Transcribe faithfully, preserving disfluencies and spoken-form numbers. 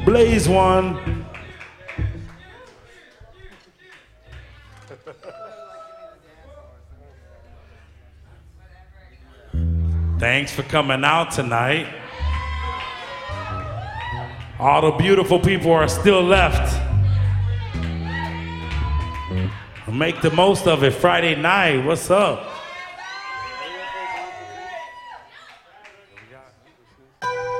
Blaze one. Thanks for coming out tonight. All the beautiful people are still left. Make the most of it. Friday night, what's up?